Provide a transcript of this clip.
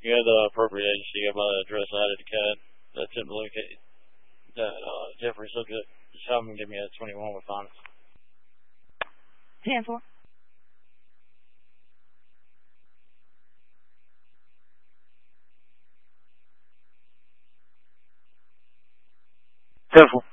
You have the appropriate agency. You got my address added to CAD. That's it. Locate that Jeffrey subject. Just have him give me a 21 with honest. 10-4. 10-4.